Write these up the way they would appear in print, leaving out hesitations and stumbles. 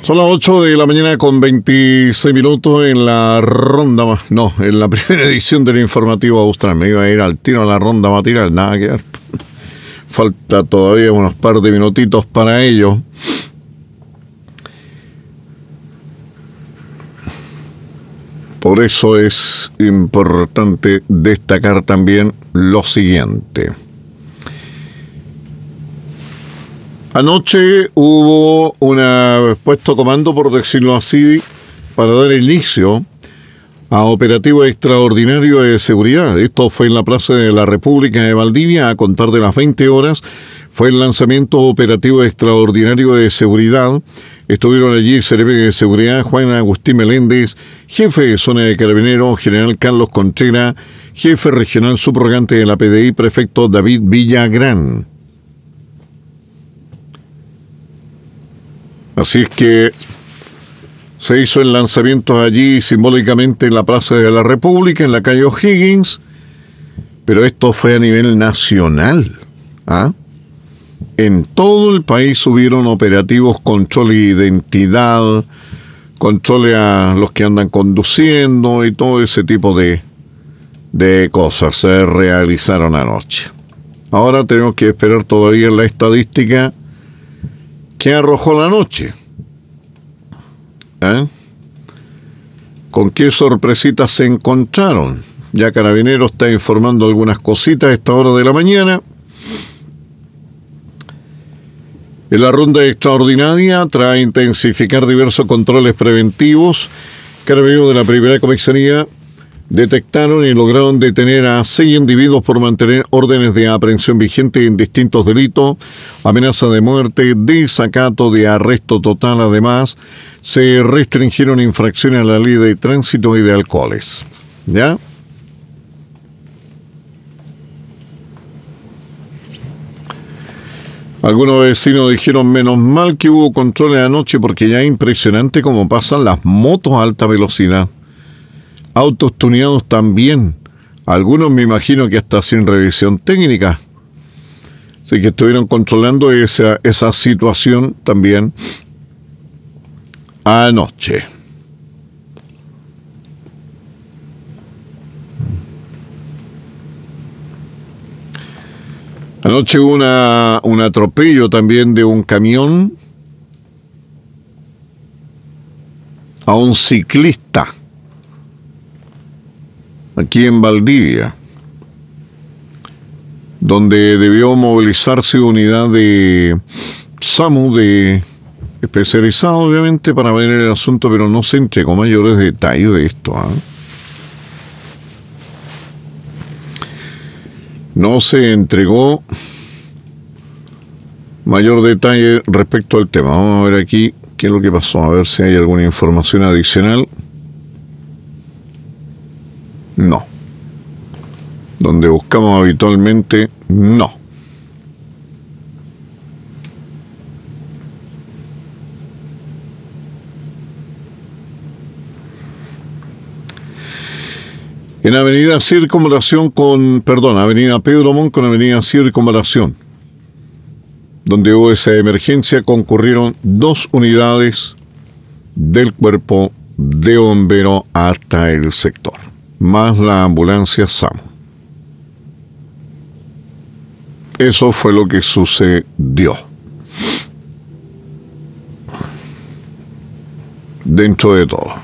Son las 8 de la mañana con 26 minutos en la ronda, no, en la primera edición del informativo austral. Me iba a ir al tiro a la ronda matinal, nada que ver. Falta todavía unos par de minutitos para ello. Por eso es importante destacar también lo siguiente. Anoche hubo un puesto comando, por decirlo así, para dar inicio a operativo extraordinario de seguridad. Esto fue en la Plaza de la República de Valdivia. A contar de las 20 horas fue el lanzamiento operativo extraordinario de seguridad. Estuvieron allí el Secretario de Seguridad Juan Agustín Meléndez, jefe de zona de Carabineros General Carlos Contreras, jefe regional subrogante de la PDI prefecto David Villagrán. Así es que se hizo el lanzamiento allí simbólicamente en la Plaza de la República, en la calle O'Higgins, pero esto fue a nivel nacional. En todo el país hubieron operativos, control de identidad, control a los que andan conduciendo y todo ese tipo de cosas se realizaron anoche. Ahora tenemos que esperar todavía la estadística que arrojó la noche. ¿Con qué sorpresitas se encontraron? Ya Carabineros está informando algunas cositas a esta hora de la mañana. En la ronda extraordinaria, tras intensificar diversos controles preventivos, Carabineros de la primera comisaría detectaron y lograron detener a 6 individuos por mantener órdenes de aprehensión vigentes en distintos delitos, amenaza de muerte, desacato de arresto total. Además, se restringieron infracciones a la ley de tránsito y de alcoholes. ¿Ya? Algunos vecinos dijeron, menos mal que hubo controles anoche, porque ya es impresionante cómo pasan las motos a alta velocidad. Autos tuneados también. Algunos me imagino que hasta sin revisión técnica. Así que estuvieron controlando esa situación también anoche. Anoche hubo un atropello también de un camión a un ciclista aquí en Valdivia, donde debió movilizarse unidad de SAMU especializado, obviamente, para ver el asunto, pero no se entregó mayores detalles de esto. No se entregó mayor detalle respecto al tema. Vamos a ver aquí qué es lo que pasó, a ver si hay alguna información adicional. No. Donde buscamos habitualmente, no. En Avenida Pedro Montt con Avenida Circunvalación, donde hubo esa emergencia, concurrieron 2 unidades del cuerpo de bomberos hasta el sector, más la ambulancia SAMU. Eso fue lo que sucedió. Dentro de todo.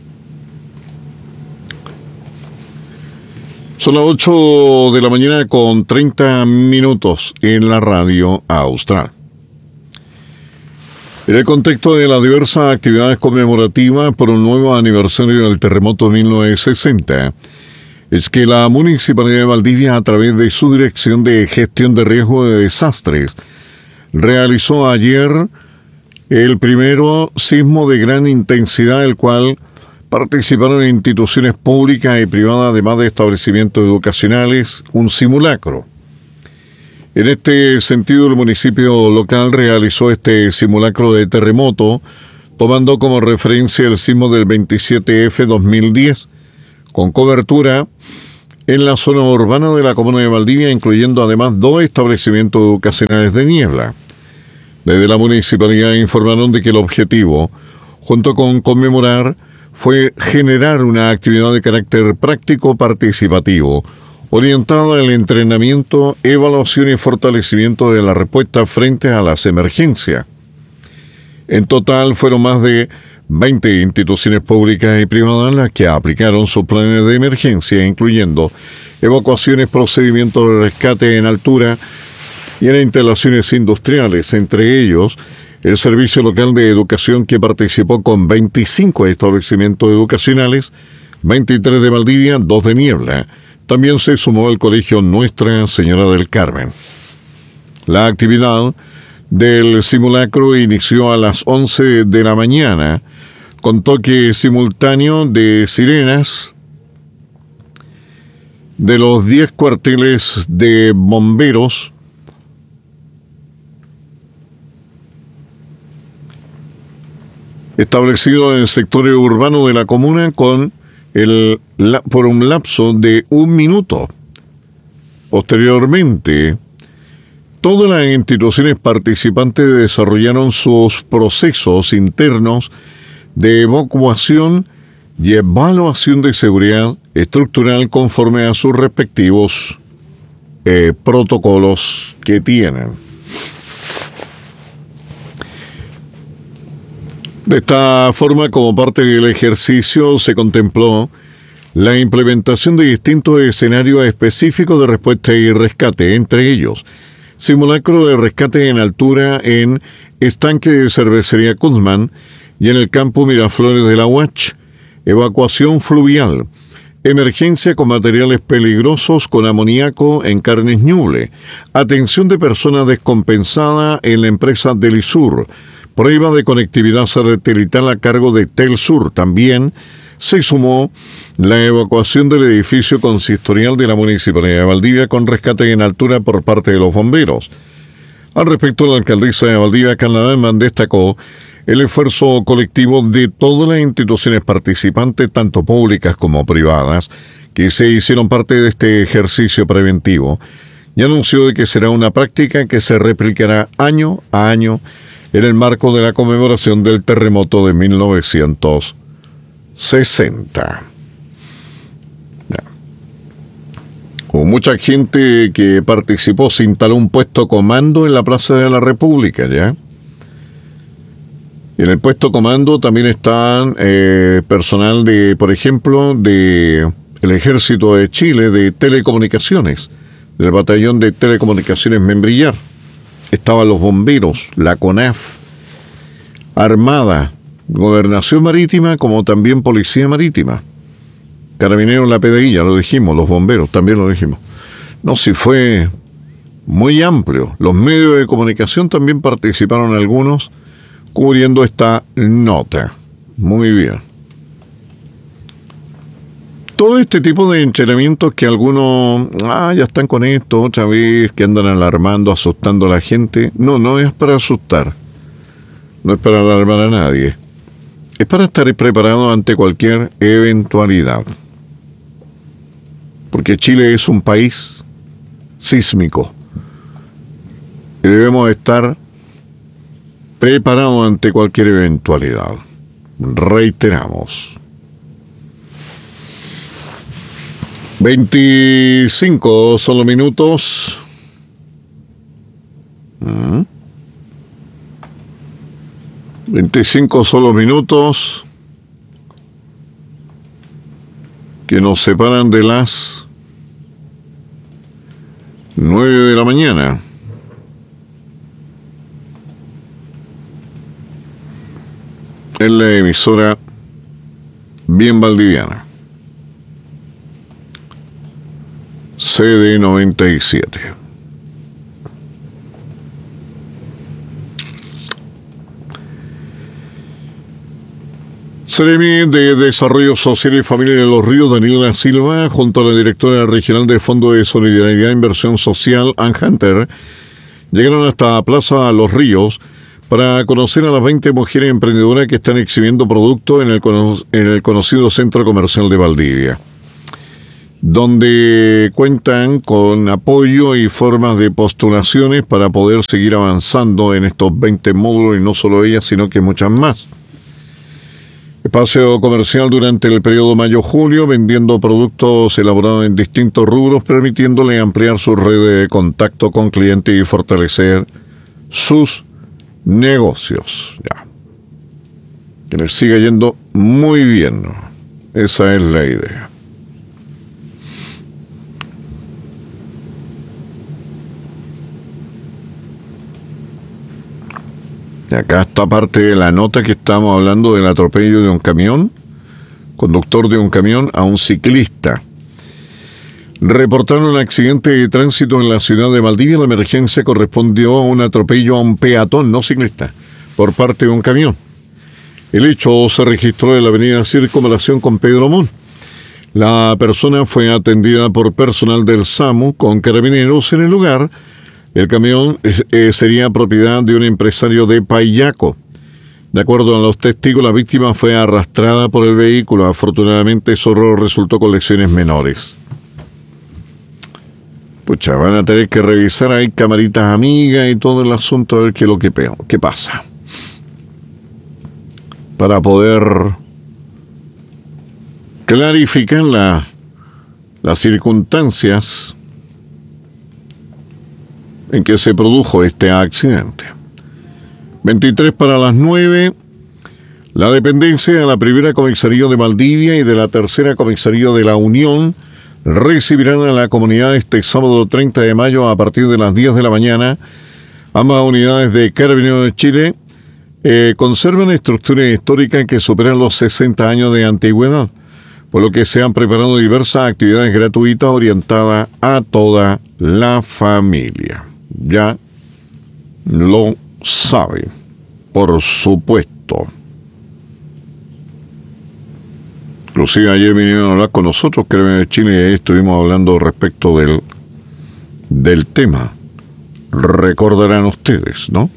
Son las 8 de la mañana con 30 minutos en la radio austral. En el contexto de las diversas actividades conmemorativas por un nuevo aniversario del terremoto de 1960, es que la Municipalidad de Valdivia, a través de su Dirección de Gestión de Riesgo de Desastres, realizó ayer el primero sismo de gran intensidad, el cual participaron instituciones públicas y privadas, además de establecimientos educacionales, un simulacro. En este sentido, el municipio local realizó este simulacro de terremoto, tomando como referencia el sismo del 27F 2010, con cobertura en la zona urbana de la comuna de Valdivia, incluyendo además 2 establecimientos educacionales de Niebla. Desde la municipalidad informaron de que el objetivo junto con conmemorar, fue generar una actividad de carácter práctico participativo, orientada al entrenamiento, evaluación y fortalecimiento de la respuesta frente a las emergencias. En total fueron más de 20 instituciones públicas y privadas las que aplicaron sus planes de emergencia, incluyendo evacuaciones, procedimientos de rescate en altura y en instalaciones industriales, entre ellos el Servicio Local de Educación, que participó con 25 establecimientos educacionales, 23 de Valdivia, 2 de Niebla. También se sumó el Colegio Nuestra Señora del Carmen. La actividad del simulacro inició a las 11 de la mañana, con toque simultáneo de sirenas de los 10 cuarteles de bomberos establecido en el sector urbano de la comuna por un lapso de 1 minuto. Posteriormente, todas las instituciones participantes desarrollaron sus procesos internos de evacuación y evaluación de seguridad estructural conforme a sus respectivos protocolos que tienen. De esta forma, como parte del ejercicio, se contempló la implementación de distintos escenarios específicos de respuesta y rescate, entre ellos simulacro de rescate en altura en estanque de cervecería Kuzman y en el campo Miraflores de la Huach, evacuación fluvial, emergencia con materiales peligrosos con amoníaco en Carnes Ñuble, atención de personas descompensadas en la empresa Delisur, prueba de conectividad satelital a cargo de Telsur. También se sumó la evacuación del edificio consistorial de la Municipalidad de Valdivia con rescate en altura por parte de los bomberos. Al respecto, la alcaldesa de Valdivia, Carla Dalman, destacó el esfuerzo colectivo de todas las instituciones participantes, tanto públicas como privadas, que se hicieron parte de este ejercicio preventivo, y anunció de que será una práctica que se replicará año a año en el marco de la conmemoración del terremoto de 1960. Hubo mucha gente que participó, se instaló un puesto comando en la Plaza de la República, ¿ya? En el puesto comando también están personal de, por ejemplo, de el Ejército de Chile de Telecomunicaciones, del Batallón de Telecomunicaciones Membrillar. Estaban los bomberos, la CONAF, Armada, Gobernación Marítima, como también Policía Marítima. Carabineros, la PDI, ya lo dijimos, los bomberos también lo dijimos. No, si fue muy amplio. Los medios de comunicación también participaron algunos cubriendo esta nota. Muy bien. Todo este tipo de entrenamientos que algunos, ya están con esto, otra vez, que andan alarmando, asustando a la gente. No es para asustar. No es para alarmar a nadie. Es para estar preparado ante cualquier eventualidad. Porque Chile es un país sísmico. Y debemos estar preparados ante cualquier eventualidad. Reiteramos. 25 son los minutos. 25 son los minutos que nos separan de las 9 de la mañana. En la emisora bien valdiviana. CD97. Seremi de Desarrollo Social y Familia de los Ríos, Daniela Silva, junto a la directora regional del Fondo de Solidaridad e Inversión Social, Ann Hunter, llegaron hasta Plaza Los Ríos para conocer a las 20 mujeres emprendedoras que están exhibiendo productos en el conocido Centro Comercial de Valdivia, donde cuentan con apoyo y formas de postulaciones para poder seguir avanzando en estos 20 módulos, y no solo ellas, sino que muchas más. Espacio comercial durante el periodo mayo-julio, vendiendo productos elaborados en distintos rubros, permitiéndole ampliar su red de contacto con clientes y fortalecer sus negocios. Ya. Que les siga yendo muy bien. Esa es la idea. Y acá está parte de la nota que estamos hablando del atropello de un camión, conductor de un camión a un ciclista. Reportaron un accidente de tránsito en la ciudad de Valdivia. La emergencia correspondió a un atropello a un peatón, no ciclista, por parte de un camión. El hecho se registró en la avenida Circunvalación con Pedro Montt. La persona fue atendida por personal del SAMU con carabineros en el lugar. El camión sería propiedad de un empresario de Payaco. De acuerdo a los testigos, la víctima fue arrastrada por el vehículo. Afortunadamente, solo resultó con lesiones menores. Pucha, van a tener que revisar ahí camaritas amigas y todo el asunto, a ver qué es lo que pasa. Para poder clarificar las circunstancias en que se produjo este accidente. 23 para las 9, la dependencia de la primera comisaría de Valdivia y de la tercera comisaría de La Unión recibirán a la comunidad este sábado 30 de mayo a partir de las 10 de la mañana. Ambas unidades de Carabineros de Chile conservan estructuras históricas que superan los 60 años de antigüedad, por lo que se han preparado diversas actividades gratuitas orientadas a toda la familia. Ya lo saben, por supuesto. Inclusive ayer vinieron a hablar con nosotros, Carabineros de Chile, y ahí estuvimos hablando respecto del tema. Recordarán ustedes, ¿no?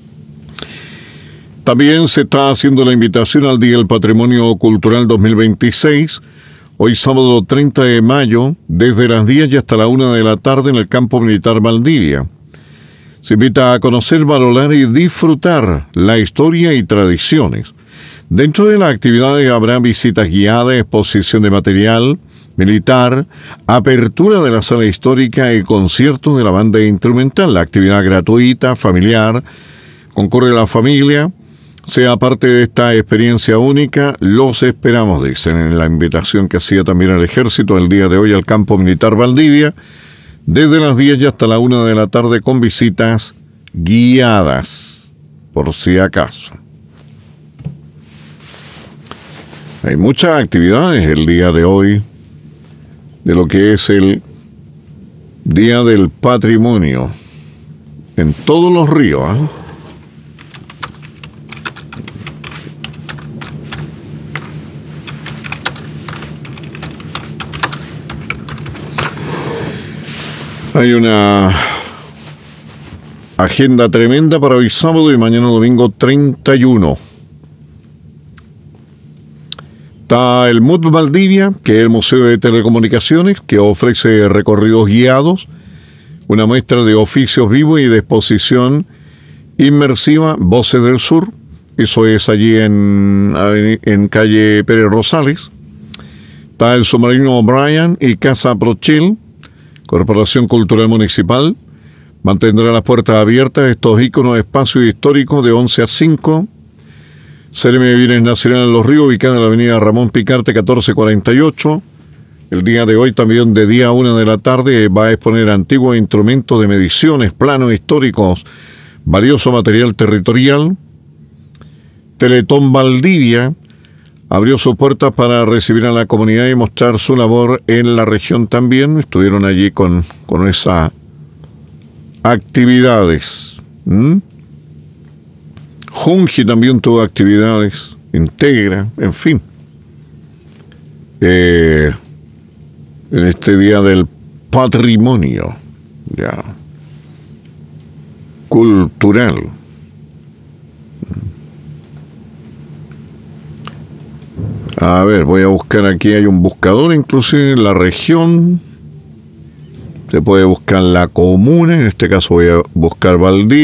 También se está haciendo la invitación al Día del Patrimonio Cultural 2026, hoy sábado 30 de mayo, desde las 10 y hasta la 1 de la tarde en el Campo Militar Valdivia. Se invita a conocer, valorar y disfrutar la historia y tradiciones. Dentro de las actividades habrá visitas guiadas, exposición de material militar, apertura de la sala histórica y conciertos de la banda instrumental. La actividad gratuita, familiar, concurre la familia. Sea parte de esta experiencia única, los esperamos, dicen en la invitación que hacía también el Ejército el día de hoy al Campo Militar Valdivia, desde las 10 y hasta la 1 de la tarde con visitas guiadas, por si acaso. Hay muchas actividades el día de hoy, de lo que es el Día del Patrimonio, en todos los ríos, ¿eh? Hay una agenda tremenda para hoy sábado y mañana domingo 31. Está el MUT Valdivia, que es el Museo de Telecomunicaciones, que ofrece recorridos guiados, una muestra de oficios vivos y de exposición inmersiva Voces del Sur. Eso es allí en calle Pérez Rosales. Está el Submarino O'Brien y Casa Prochil. Corporación Cultural Municipal mantendrá las puertas abiertas estos íconos de espacios históricos de 11 a 5. CRM de Bienes Nacionales Los Ríos, ubicada en la avenida Ramón Picarte 1448. El día de hoy también de día a 1 de la tarde va a exponer antiguos instrumentos de mediciones, planos históricos, valioso material territorial. Teletón Valdivia abrió sus puertas para recibir a la comunidad y mostrar su labor en la región también. Estuvieron allí con esas actividades. Junji también tuvo actividades, Integra, en fin. En este Día del Patrimonio ya cultural. A ver, voy a buscar aquí, hay un buscador inclusive en la región. Se puede buscar la comuna, en este caso voy a buscar Valdivia.